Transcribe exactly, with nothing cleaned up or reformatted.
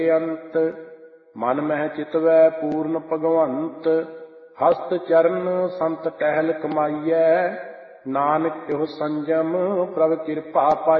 ਅੰਤ। ਮਨ ਮਹਿ ਚਿਤਵੈ ਪੂਰਨ ਭਗਵੰਤ, ਹਸਤ ਚਰਨ ਸੰਤ ਟਹਿਲ ਕਮਾਈਐ। ਨਾਨਕ ਇਹੋ ਸੰਜਮ ਪ੍ਰਭ ਕਿਰਪਾ ਪਾਈਐ।